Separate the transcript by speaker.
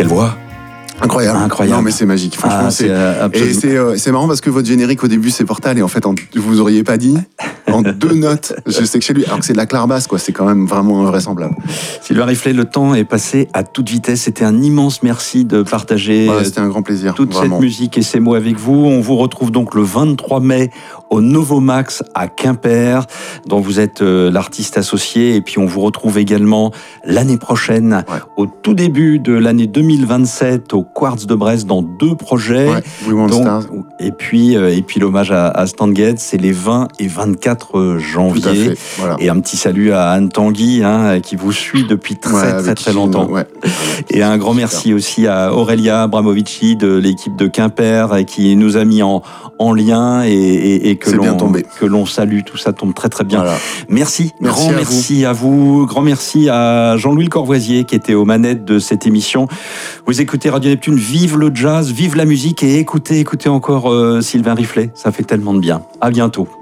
Speaker 1: Quelle voix!
Speaker 2: Incroyable. Non, mais c'est magique. Franchement, c'est marrant parce que votre générique au début c'est Portal et en fait vous auriez pas dit en 2 notes. Je sais que chez lui, alors que c'est de la clairbasse quoi, c'est quand même vraiment invraisemblable.
Speaker 1: Sylvain Riflet, le temps est passé à toute vitesse. C'était un immense merci de partager.
Speaker 2: C'était un grand plaisir.
Speaker 1: Toute
Speaker 2: vraiment.
Speaker 1: cette musique et ces mots avec vous. On vous retrouve donc le 23 mai au Novomax à Quimper, dont vous êtes l'artiste associé. Et puis on vous retrouve également l'année prochaine, au tout début de l'année 2027, au Quartz de Brest, dans 2 projets.
Speaker 2: We Want Stars.
Speaker 1: Et puis l'hommage à Stan Getz, c'est les 20 et 24 janvier.
Speaker 2: Tout à fait, voilà.
Speaker 1: Et un petit salut à Anne Tanguy, qui vous suit depuis très longtemps. Et un grand merci aussi à Aurélia Abramovici de l'équipe de Quimper qui nous a mis en lien et que l'on salue. Tout ça tombe très bien. Voilà. Merci à vous. Grand merci à Jean-Louis Le Corvoisier qui était aux manettes de cette émission. Vous écoutez Radio Neptune, vive le jazz, vive la musique et écoutez encore Sylvain Riflet. Ça fait tellement de bien. À bientôt.